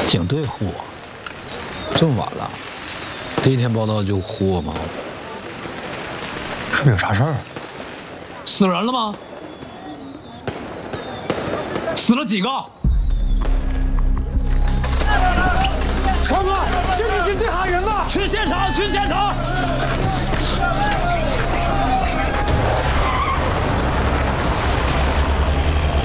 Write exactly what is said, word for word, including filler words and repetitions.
警队呼我，这么晚了，第一天报道就呼我吗？ 是不是有啥事儿？ 死人了吗？死了几个？ 川哥，这里警队喊人呢！ 去现场，去现场！